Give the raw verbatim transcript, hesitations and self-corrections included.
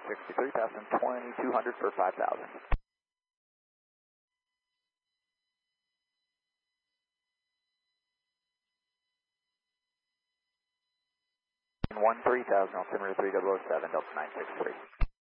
sixty-three, passing twenty-two hundred for five thousand. one three thousand, altimeter three thousand seven, Delta nine six three.